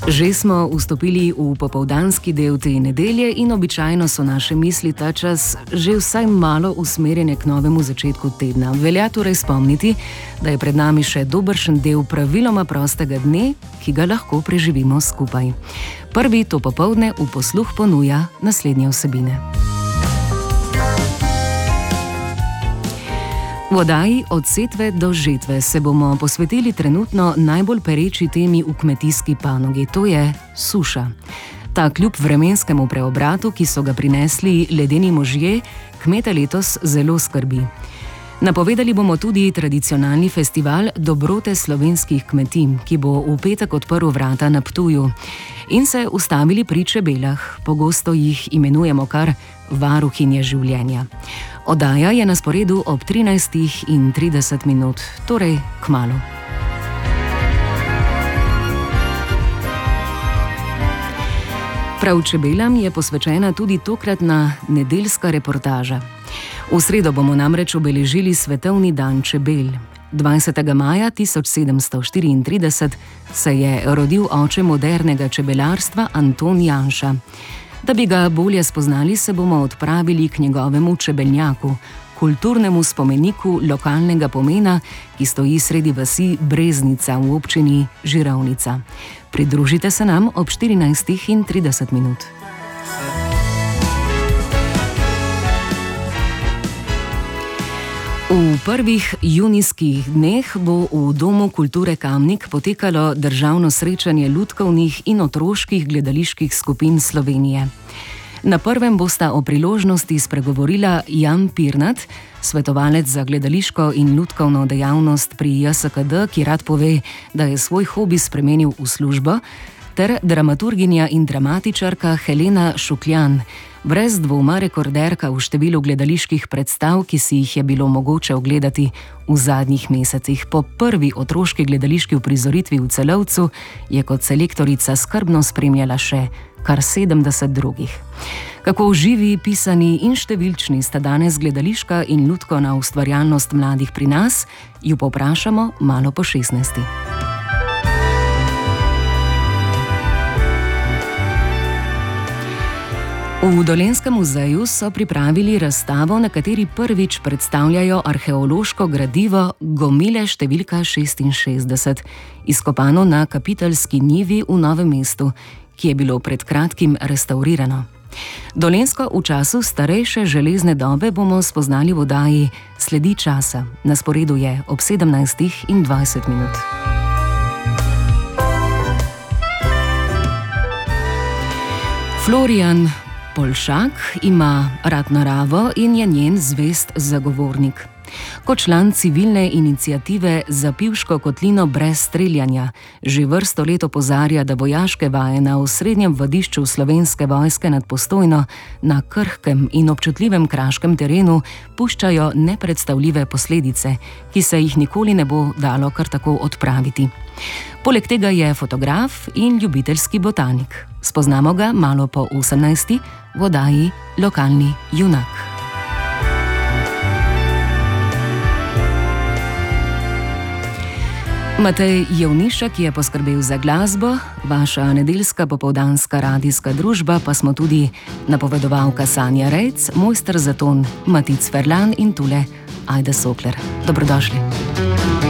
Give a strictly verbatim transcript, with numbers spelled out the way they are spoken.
Že smo vstopili v popoldanski del te nedelje in običajno so naše misli ta čas že vsaj malo usmerjene k novemu začetku tedna. Velja torej spomniti, da je pred nami še dobršen del praviloma prostega dne, ki ga lahko preživimo skupaj. Prvi to popoldne v posluh ponuja naslednje vsebine. V oddaji Od setve do žetve se bomo posvetili trenutno najbolj pereči temi v kmetijski panogi, to je suša. Ta kljub vremenskemu preobratu, ki so ga prinesli ledeni možje, kmete letos zelo skrbi. Napovedali bomo tudi tradicionalni festival dobrote slovenskih kmetij, ki bo v petek odprl vrata na Ptuju. In se ustavili pri čebelah, pogosto jih imenujemo kar varuhinje življenja. Oddaja je na sporedu ob trinajstih in trideset minut, torej kmalu. Prav čebelam je posvečena tudi tokratna nedeljska reportaža. V sredo bomo namreč obeležili svetovni dan čebel. dvajsetega maja tisoč sedemsto štiriintrideset se je rodil oče modernega čebelarstva Anton Janša. Da bi ga bolje spoznali, se bomo odpravili k njegovemu čebelnjaku, kulturnemu spomeniku lokalnega pomena, ki stoji sredi vasi Breznica v občini Žirovnica. Pridružite se nam ob štirinajstih in trideset minut. V prvih junijskih dneh bo v Domu kulture Kamnik potekalo državno srečanje lutkovnih in otroških gledaliških skupin Slovenije. Na prvem bosta o priložnosti spregovorila Jan Pirnat, svetovalec za gledališko in lutkovno dejavnost pri J S K D, ki rad pove, da je svoj hobi spremenil v službo, ter dramaturginja in dramatičarka Helena Šukljan, brez dvoma rekorderka v številu gledaliških predstav, ki si jih je bilo mogoče ogledati v zadnjih mesecih. Po prvi otroški gledališki uprizoritvi v Celovcu je kot selektorica skrbno spremljala še kar sedemdeset drugih. Kako živi, pisani in številčni sta danes gledališka in lutkovna ustvarjalnost mladih pri nas, ju povprašamo malo po šestnajsti. V Dolenjskem muzeju so pripravili razstavo, na kateri prvič predstavljajo arheološko gradivo Gomile številka šestinšestdeset, izkopano na Kapiteljski njivi v Novem mestu, ki je bilo pred kratkim restavrirano. Dolenjsko v času starejše železne dobe bomo spoznali v oddaji Sledi časa. Na sporedu je ob sedemnajstih in dvajset minut. Florijan Polšak ima rad naravo in je njen zvest zagovornik. Kot član civilne iniciative Za Pivško kotlino brez streljanja že vrsto let opozarja, da vojaške vaje na osrednjem vadišču Slovenske vojske nad Postojno na krhkem in občutljivem kraškem terenu puščajo nepredstavljive posledice, ki se jih nikoli ne bo dalo kar tako odpraviti. Poleg tega je fotograf in ljubiteljski botanik. Spoznamo ga malo po osemnajsti v oddaji Lokalni junak. Matej Jevnišek je poskrbel za glasbo, vaša nedeljska popoldanska radijska družba pa smo tudi napovedovalka Sanja Rejc, mojster za ton Matic Ferlan in tule Ajda Sokler. Dobrodošli.